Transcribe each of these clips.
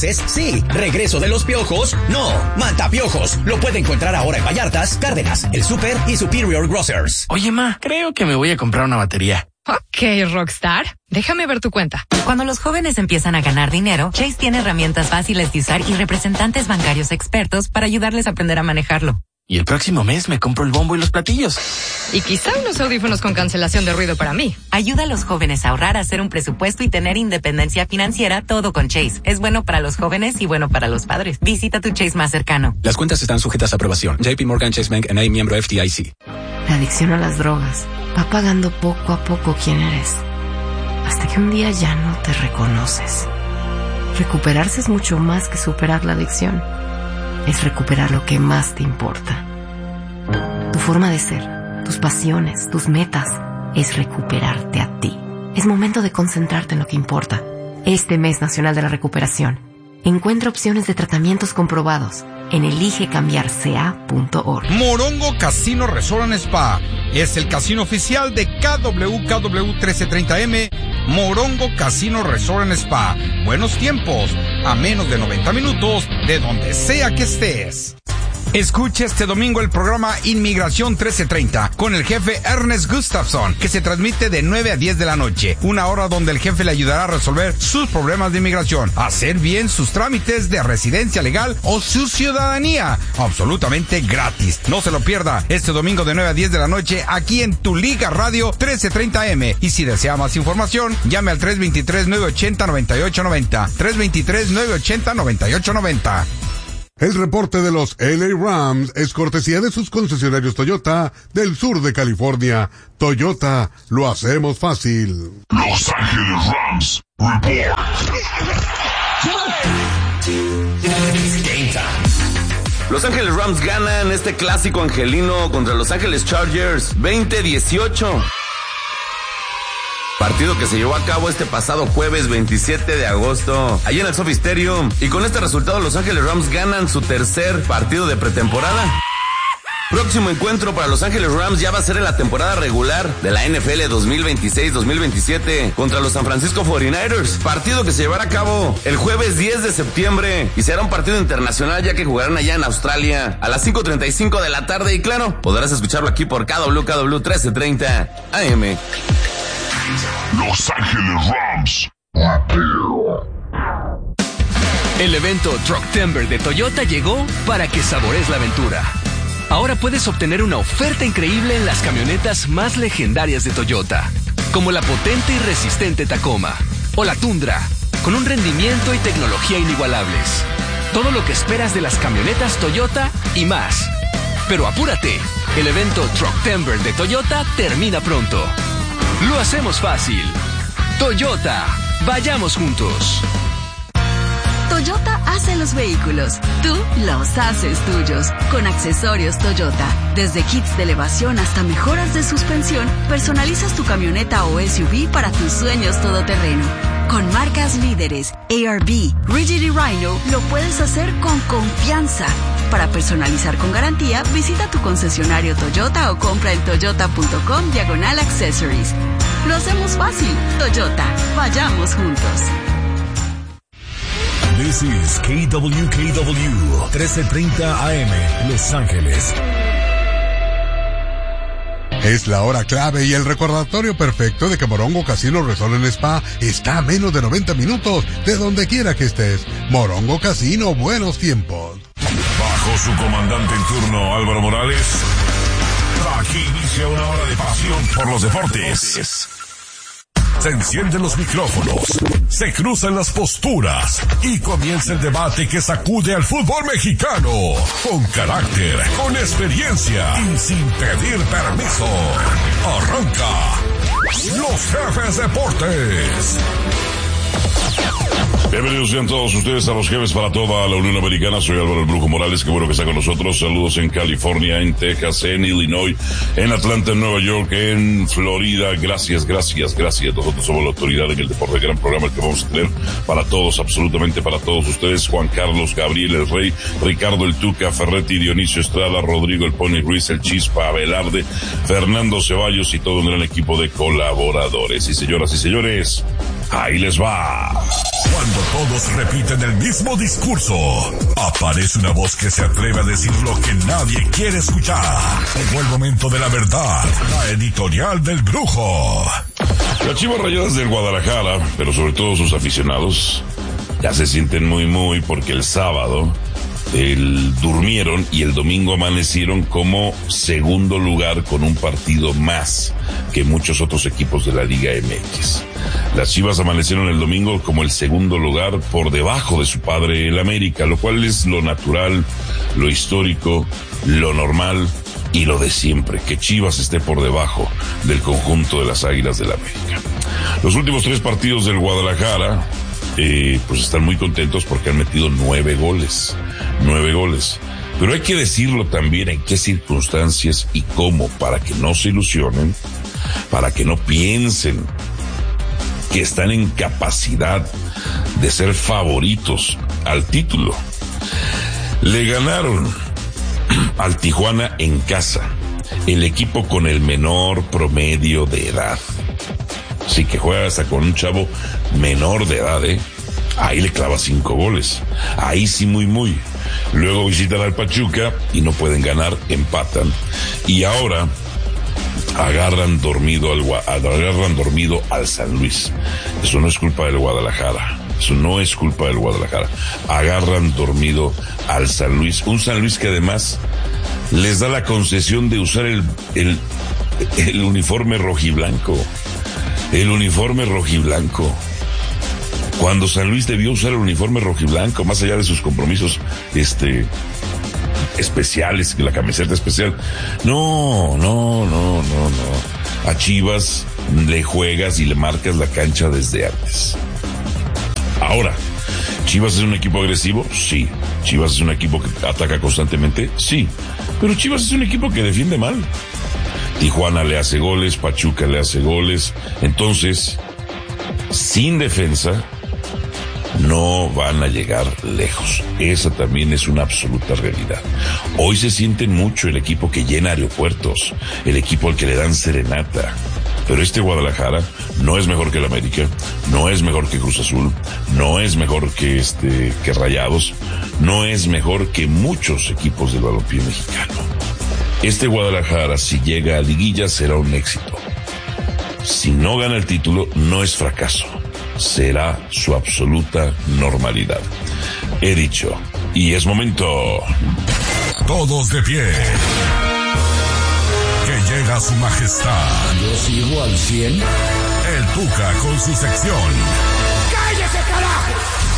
Sí, regreso de los piojos, no, Mantapiojos. Lo puede encontrar ahora en Vallartas, Cárdenas, El Super y Superior Grocers. Oye, ma, creo que me voy a comprar una batería. Ok, Rockstar. Déjame ver tu cuenta. Cuando los jóvenes empiezan a ganar dinero, Chase tiene herramientas fáciles de usar y representantes bancarios expertos para ayudarles a aprender a manejarlo. Y el próximo mes me compro el bombo y los platillos. Y quizá unos audífonos con cancelación de ruido para mí. Ayuda a los jóvenes a ahorrar, a hacer un presupuesto y tener independencia financiera, todo con Chase. Es bueno para los jóvenes y bueno para los padres. Visita tu Chase más cercano. Las cuentas están sujetas a aprobación. JP Morgan Chase Bank N.A. miembro FDIC. La adicción a las drogas va pagando poco a poco quién eres. Hasta que un día ya no te reconoces. Recuperarse es mucho más que superar la adicción. Es recuperar lo que más te importa. Tu forma de ser, tus pasiones, tus metas, es recuperarte a ti. Es momento de concentrarte en lo que importa. Este mes nacional de la recuperación, encuentra opciones de tratamientos comprobados en eligecambiarca.org. Morongo Casino Resort and Spa es el casino oficial de KWKW 1330M. Morongo Casino Resort and Spa. Buenos tiempos, a menos de 90 minutos de donde sea que estés. Escuche este domingo el programa Inmigración 1330 con el jefe Ernest Gustafson, que se transmite de 9 a 10 de la noche, una hora donde el jefe le ayudará a resolver sus problemas de inmigración, hacer bien sus trámites de residencia legal o su ciudadanía, absolutamente gratis. No se lo pierda este domingo de 9 a 10 de la noche aquí en Tu Liga Radio 1330M. Y si desea más información, llame al 323-980-9890. 323-980-9890. El reporte de los LA Rams es cortesía de sus concesionarios Toyota del sur de California. Toyota, lo hacemos fácil. Los Ángeles Rams Report. Los Ángeles Rams ganan este clásico angelino contra Los Ángeles Chargers 20-18. Partido que se llevó a cabo este pasado jueves 27 de agosto, allí en el SoFi Stadium. Y con este resultado, Los Ángeles Rams ganan su tercer partido de pretemporada. Próximo encuentro para Los Ángeles Rams ya va a ser en la temporada regular de la NFL 2026-2027 contra los San Francisco 49ers. Partido que se llevará a cabo el jueves 10 de septiembre y será un partido internacional ya que jugarán allá en Australia a las 5:35 de la tarde. Y claro, podrás escucharlo aquí por KWKW 1330 AM. Los Ángeles Rams. El evento Trucktember de Toyota llegó para que sabores la aventura. Ahora puedes obtener una oferta increíble en las camionetas más legendarias de Toyota, como la potente y resistente Tacoma o la Tundra, con un rendimiento y tecnología inigualables. Todo lo que esperas de las camionetas Toyota y más. Pero apúrate, el evento Trucktember de Toyota termina pronto. Lo hacemos fácil. Toyota, vayamos juntos. Toyota hace los vehículos, tú los haces tuyos. Con accesorios Toyota, desde kits de elevación hasta mejoras de suspensión, personalizas tu camioneta o SUV para tus sueños todoterreno. Con marcas líderes, ARB, Rigid y Rhino, lo puedes hacer con confianza. Para personalizar con garantía, visita tu concesionario Toyota o compra en toyota.com/accessories. Lo hacemos fácil. Toyota, vayamos juntos. This is KWKW 1330 AM, Los Ángeles. Es la hora clave y el recordatorio perfecto de que Morongo Casino Resort and Spa está a menos de 90 minutos de donde quiera que estés. Morongo Casino, buenos tiempos. Bajo su comandante en turno, Álvaro Morales, aquí inicia una hora de pasión por los deportes. Se encienden los micrófonos, se cruzan las posturas y comienza el debate que sacude al fútbol mexicano. Con carácter, con experiencia y sin pedir permiso. Arranca Los Jefes Deportes. Bienvenidos sean todos ustedes a Los Jefes para toda la Unión Americana. Soy Álvaro el Brujo Morales, qué bueno que está con nosotros. Saludos en California, en Texas, en Illinois, en Atlanta, en Nueva York, en Florida. Gracias. Nosotros somos la autoridad en el deporte, gran programa el que vamos a tener para todos, absolutamente para todos ustedes. Juan Carlos, Gabriel el Rey, Ricardo el Tuca, Ferretti, Dionisio Estrada, Rodrigo el Pony Ruiz, el Chispa, Abelarde, Fernando Ceballos y todo un gran equipo de colaboradores. Y señoras y señores, Ahí les va. Cuando todos repiten el mismo discurso, aparece una voz que se atreve a decir lo que nadie quiere escuchar. Llegó el momento de la verdad, la editorial del Brujo. Las Chivas Rayadas del Guadalajara, pero sobre todo sus aficionados, ya se sienten muy porque el sábado durmieron y el domingo amanecieron como segundo lugar con un partido más que muchos otros equipos de la Liga MX. Las Chivas amanecieron el domingo como el segundo lugar por debajo de su padre el América, lo cual es lo natural, lo histórico, lo normal y lo de siempre, que Chivas esté por debajo del conjunto de las Águilas del América. Los últimos 3 partidos del Guadalajara pues están muy contentos porque han metido 9 goles. Pero hay que decirlo también en qué circunstancias y cómo, para que no se ilusionen, para que no piensen que están en capacidad de ser favoritos al título. Le ganaron al Tijuana en casa, el equipo con el menor promedio de edad. Sí, que juega hasta con un chavo menor de edad, Ahí le clava 5 goles. Ahí sí muy. Luego visitan al Pachuca y no pueden ganar, empatan. Y ahora agarran dormido al San Luis. Eso no es culpa del Guadalajara. Agarran dormido al San Luis. Un San Luis que además les da la concesión de usar el uniforme rojiblanco. Cuando San Luis debió usar el uniforme rojiblanco, más allá de sus compromisos especiales, la camiseta especial. No. A Chivas le juegas y le marcas la cancha desde antes. Ahora, ¿Chivas es un equipo agresivo? Sí. ¿Chivas es un equipo que ataca constantemente? Sí. Pero Chivas es un equipo que defiende mal. Tijuana le hace goles, Pachuca le hace goles. Entonces, sin defensa, no van a llegar lejos. Esa también es una absoluta realidad. Hoy se sienten mucho el equipo que llena aeropuertos, el equipo al que le dan serenata. Pero este Guadalajara no es mejor que el América, no es mejor que Cruz Azul, no es mejor que Rayados, no es mejor que muchos equipos del balompié mexicano. Este Guadalajara, si llega a liguilla, será un éxito. Si no gana el título, no es fracaso. Será su absoluta normalidad. He dicho, y es momento. Todos de pie. Que llega su majestad. Yo sigo al 100. El Tuca con su sección. ¡Cállese, carajo!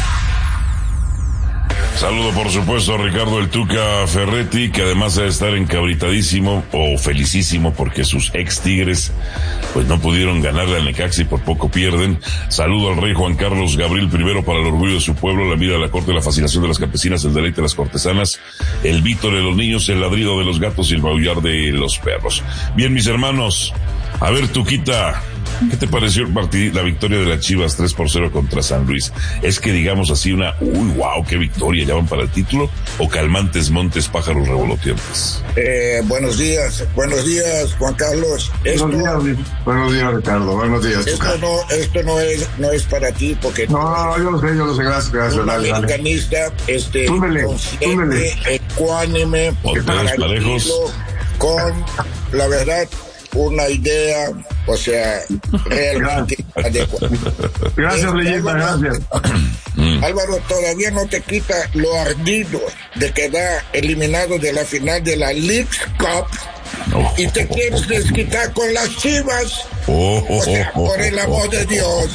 Saludo por supuesto a Ricardo el Tuca Ferretti, que además de estar encabritadísimo o felicísimo porque sus ex Tigres pues no pudieron ganarle al Necaxa y por poco pierden. Saludo al rey Juan Carlos Gabriel I para el orgullo de su pueblo, la vida de la corte, la fascinación de las campesinas, el deleite de las cortesanas, el Víctor de los niños, el ladrido de los gatos y el maullar de los perros. Bien, mis hermanos, a ver, Tuquita, ¿qué te pareció la victoria de las Chivas 3-0 contra San Luis? ¿Es que digamos así wow, qué victoria, ya van para el título? ¿O calmantes montes, pájaros revoloteantes? Buenos días, Juan Carlos. Buenos días, Ricardo, buenos días. Esto no es para ti, porque... No, yo lo sé, gracias. Un americanista, consciente, ecuánime, parejos, con, la verdad, una idea, realmente adecuada. Gracias, leyenda, gracias. Álvaro, todavía no te quita lo ardido de quedar eliminado de la final de la Leagues Cup y te quieres desquitar con las Chivas. Por el amor de Dios.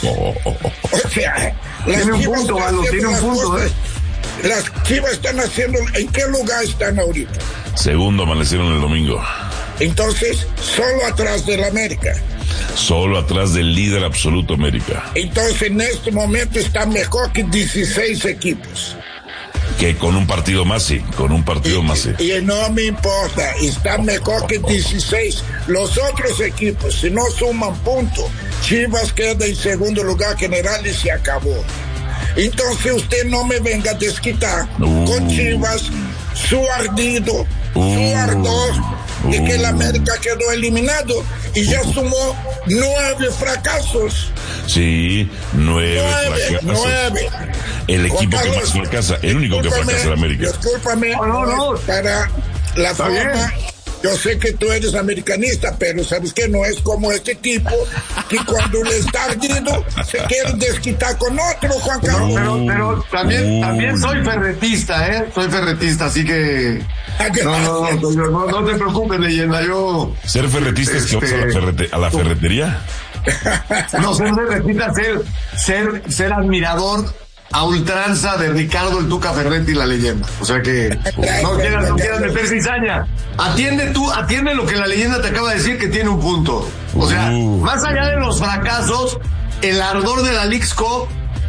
Tiene un punto, Valdo, tiene un punto, Las Chivas están haciendo... ¿En qué lugar están ahorita? Segundo, amanecieron el domingo. Entonces, solo atrás del América. Solo atrás del líder absoluto América. Entonces, en este momento está mejor que 16 equipos. Que con un partido más, sí. Y no me importa, está mejor que 16. Los otros equipos, si no suman puntos, Chivas queda en segundo lugar general y se acabó. Entonces usted no me venga a desquitar con Chivas su ardido, su ardor de que el América quedó eliminado y ya sumó 9 fracasos. Sí, 9 fracasos. 9. El equipo que más fracasa, el único que fracasa en América. Discúlpame, no. Para la Está forma... bien. Yo sé que tú eres americanista, pero sabes que no es como este tipo que cuando le está ardido se quiere desquitar con otro, Juan Carlos. Pero también soy ferretista, Soy ferretista, así que... No te preocupes, leyenda, yo... ¿Ser ferretista es que vas a la ferretería? No, ser ferretista, ser admirador a ultranza de Ricardo el Tuca Ferretti, la leyenda. O sea que no quieras meter cizaña. Atiende lo que la leyenda te acaba de decir, que tiene un punto. O sea, más allá de los fracasos, el ardor de la Leagues Cup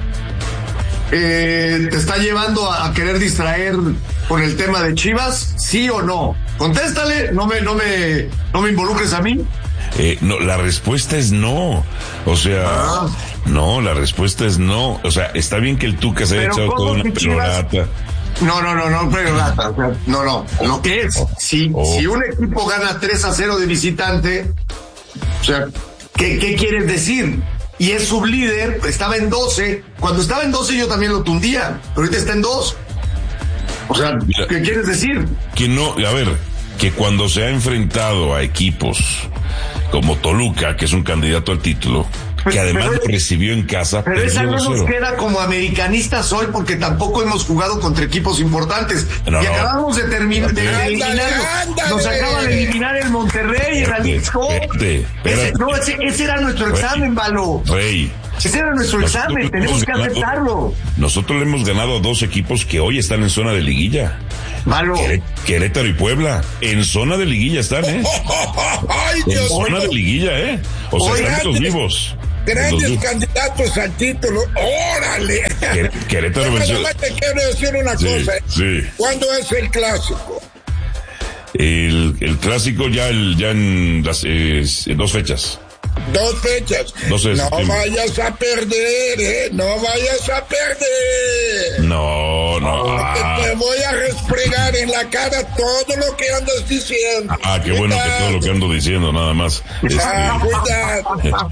te está llevando a querer distraer con el tema de Chivas, ¿sí o no? Contéstale, no me involucres a mí. No, la respuesta es no. O sea, no, la respuesta es no. O sea, está bien que el Tuca se haya echado toda una perorata. No, perorata. O sea, no. Lo que es, si un equipo gana 3-0 de visitante, o sea, ¿qué quieres decir? Y es sublíder, estaba en 12. Cuando estaba en 12 yo también lo tundía, pero ahorita está en 2. O sea, ¿qué quieres decir? Que no, a ver, que cuando se ha enfrentado a equipos como Toluca, que es un candidato al título, que además lo recibió en casa. Pero esa no nos queda como americanistas hoy, porque tampoco hemos jugado contra equipos importantes. Acabamos de terminar de eliminarlo. Nos acaba de eliminar el Monterrey, el Jalisco. Ese era nuestro examen, Valo. Rey. Ese era nuestro examen, tenemos que aceptarlo. Nosotros le hemos ganado a 2 equipos que hoy están en zona de liguilla. Malo. Querétaro y Puebla. En zona de liguilla están, En zona de liguilla, O sea, están de los vivos. Grandes candidatos al título. ¡Órale! Querétaro venció. Te quiero decir una cosa. Sí. ¿Cuándo es el clásico? El clásico ya en las 2 fechas. 2 fechas. No vayas a perder, No vayas a perder. No. Porque te voy a resfregar en la cara todo lo que andas diciendo. Qué bueno que todo lo que ando diciendo, nada más. Cuidado.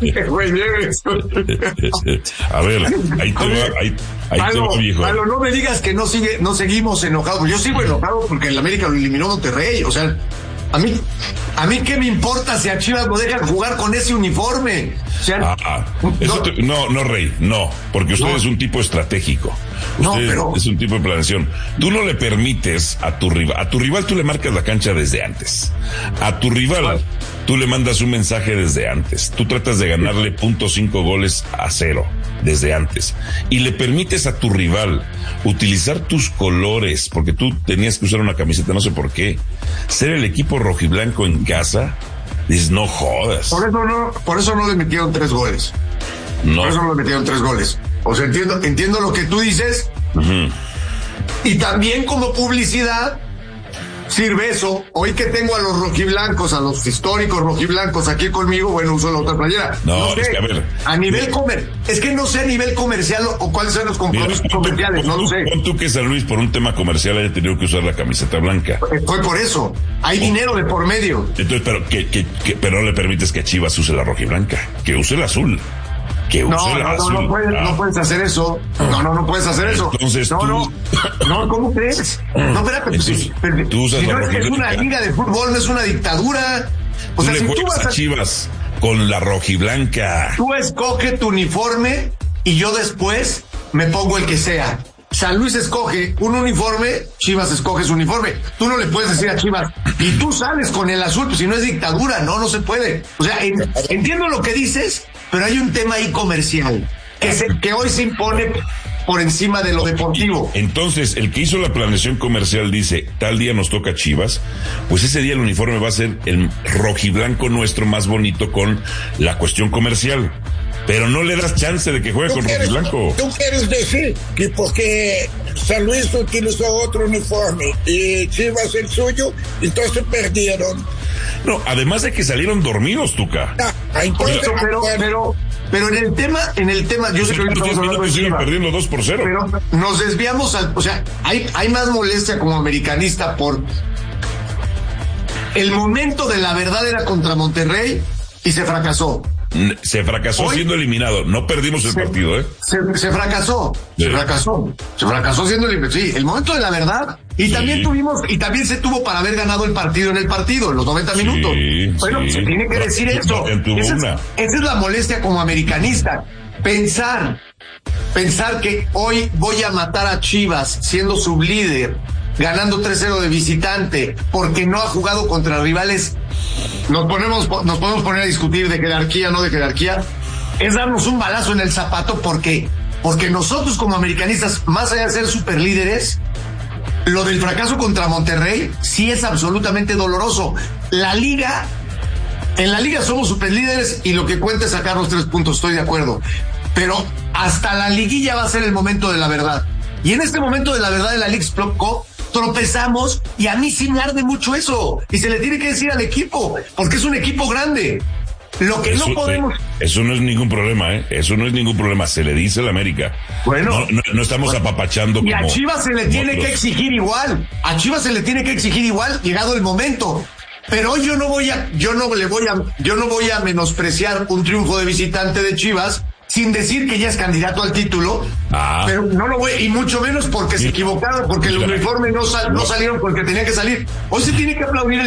A ver, ahí te va, viejo. Pablo, no me digas que no seguimos enojados. Yo sigo enojado porque el América lo eliminó Monterrey. O sea, a mí qué me importa si a Chivas lo dejan jugar con ese uniforme. O sea, no, Rey, no, porque usted es un tipo estratégico. Es un tipo de planeación. Tú no le permites a tu rival tú le marcas la cancha desde antes. A tu rival tú le mandas un mensaje desde antes. Tú tratas de ganarle 0.5 goles a 0 desde antes. Y le permites a tu rival utilizar tus colores, porque tú tenías que usar una camiseta, no sé por qué. Ser el equipo rojiblanco en casa, dices, no jodas. Por eso no le metieron 3 goles. No. Por eso no le metieron 3 goles. O sea, entiendo lo que tú dices. Y también como publicidad sirve eso. Hoy que tengo a los rojiblancos, a los históricos rojiblancos aquí conmigo, bueno, uso la otra playera. No sé, es que a ver. A nivel es que no sé a nivel comercial o cuáles son los compromisos comerciales, no lo sé. Pon tú que San Luis por un tema comercial haya tenido que usar la camiseta blanca. Fue por eso. Hay dinero de por medio. Entonces, pero no le permites que Chivas use la rojiblanca, que use el azul. No puedes hacer eso. No puedes hacer eso. Entonces no, ¿cómo crees? No, espérate. Tú usas no es una liga de fútbol, no es una dictadura. O sea, si tú vas a Chivas con la rojiblanca. Tú escoge tu uniforme y yo después me pongo el que sea. San Luis escoge un uniforme, Chivas escoge su uniforme. Tú no le puedes decir a Chivas, y tú sales con el azul, pues si no es dictadura, no se puede. O sea, entiendo lo que dices, pero hay un tema ahí comercial que hoy se impone por encima de lo deportivo. Entonces, el que hizo la planeación comercial dice, tal día nos toca Chivas, pues ese día el uniforme va a ser el rojiblanco nuestro más bonito con la cuestión comercial. Pero no le das chance de que juegue con rojiblanco. ¿Tú quieres decir que porque San Luis utilizó otro uniforme y Chivas el suyo, entonces perdieron? No, además de que salieron dormidos, Tuca. Pero en el tema, yo sé que ahorita estamos hablando de Chivas, perdiendo 2-0. Pero nos desviamos o sea, hay más molestia como americanista por el momento de la verdad era contra Monterrey y se fracasó. Se fracasó siendo eliminado. No perdimos el partido, ¿eh? Se fracasó. Sí. Se fracasó siendo eliminado. Sí, el momento de la verdad. Y también se tuvo para haber ganado el partido en los 90 minutos. Bueno, se tiene que decir esto. Esa es la molestia como americanista. Pensar que hoy voy a matar a Chivas siendo sublíder, ganando 3-0 de visitante, porque no ha jugado contra rivales. Nos podemos poner a discutir de jerarquía, no de jerarquía. Es darnos un balazo en el zapato porque nosotros como americanistas, más allá de ser superlíderes, lo del fracaso contra Monterrey sí es absolutamente doloroso. En la liga somos superlíderes y lo que cuenta es sacar los 3 puntos, estoy de acuerdo. Pero hasta la liguilla va a ser el momento de la verdad. Y en este momento de la verdad de la Leagues Cup tropezamos y a mí sí me arde mucho eso. Y se le tiene que decir al equipo, porque es un equipo grande. Lo que no podemos... Eso no es ningún problema, ¿eh? Eso no es ningún problema. Se le dice a la América. Bueno. No estamos apapachando. Y a Chivas se le tiene que exigir igual. Llegado el momento. Pero hoy yo no voy a menospreciar un triunfo de visitante de Chivas sin decir que ya es candidato al título, pero no lo voy, y mucho menos porque se equivocaron, porque el uniforme no salieron porque tenían que salir. Hoy se tiene que aplaudir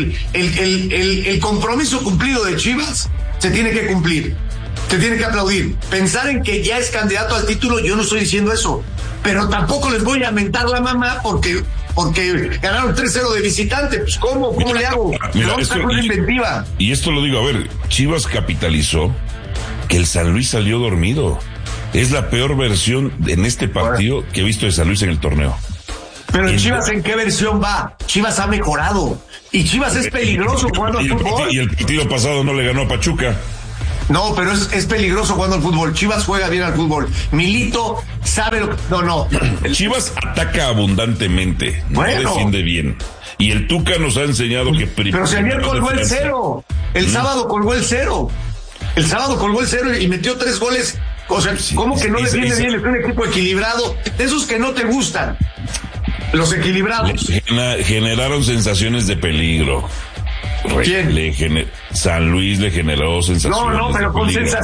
el compromiso cumplido de Chivas, se tiene que cumplir, se tiene que aplaudir. Pensar en que ya es candidato al título, yo no estoy diciendo eso, pero tampoco les voy a mentar la mamá porque ganaron 3-0 de visitante. Pues ¿cómo le hago? Inventiva. Y esto lo digo, a ver, Chivas capitalizó que el San Luis salió dormido. Es la peor versión en este partido que he visto de San Luis en el torneo. Pero Chivas, ¿en qué versión va? Chivas ha mejorado. Y Chivas es peligroso jugando al fútbol. Y el partido pasado no le ganó a Pachuca. No, pero es peligroso jugando al fútbol. Chivas juega bien al fútbol. Milito sabe lo que... No. Chivas ataca abundantemente. No defiende bien. Y el Tuca nos ha enseñado que... Pero si ayer colgó el 0. El sábado colgó el 0. Y metió 3 goles. O sea, ¿cómo que no defiende bien? Es un equipo equilibrado. De esos que no te gustan. Los equilibrados. Generaron sensaciones de peligro. ¿Quién? San Luis le generó sensaciones. No, pero con sensaciones.